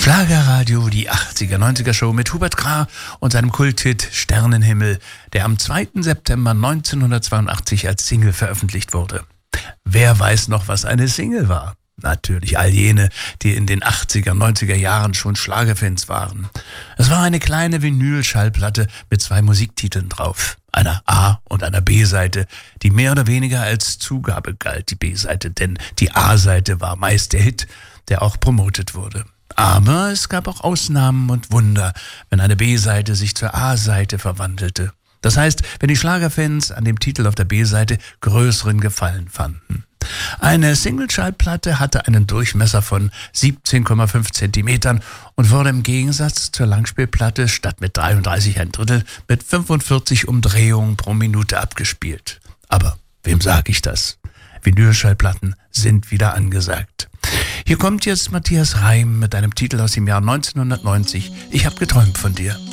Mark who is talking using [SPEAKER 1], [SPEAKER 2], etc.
[SPEAKER 1] Schlagerradio, die 80er, 90er Show mit Hubert Grah und seinem Kulthit Sternenhimmel, der am 2. September 1982 als Single veröffentlicht wurde. Wer weiß noch, was eine Single war? Natürlich all jene, die in den 80er, 90er Jahren schon Schlagerfans waren. Es war eine kleine Vinylschallplatte mit 2 Musiktiteln drauf. Einer A- und einer B-Seite, die mehr oder weniger als Zugabe galt, die B-Seite, denn die A-Seite war meist der Hit, der auch promotet wurde. Aber es gab auch Ausnahmen und Wunder, wenn eine B-Seite sich zur A-Seite verwandelte. Das heißt, wenn die Schlagerfans an dem Titel auf der B-Seite größeren Gefallen fanden. Eine Single-Schallplatte hatte einen Durchmesser von 17,5 Zentimetern und wurde im Gegensatz zur Langspielplatte statt mit 33 1/3 mit 45 Umdrehungen pro Minute abgespielt. Aber wem sage ich das? Vinylschallplatten sind wieder angesagt. Hier kommt jetzt Matthias Reim mit einem Titel aus dem Jahr 1990. Ich hab geträumt von dir.